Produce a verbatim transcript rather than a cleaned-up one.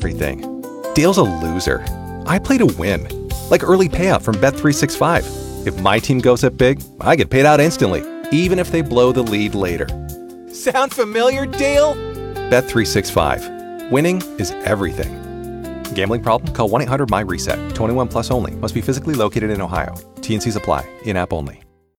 everything. Dale's a loser. I play to win. Like early payout from Bet three sixty-five. If my team goes up big, I get paid out instantly, even if they blow the lead later. Sound familiar, Dale? Bet three sixty-five. Winning is everything. Gambling problem? Call one eight hundred M Y RESET. twenty-one plus only. Must be physically located in Ohio. T N Cs apply. In-app only.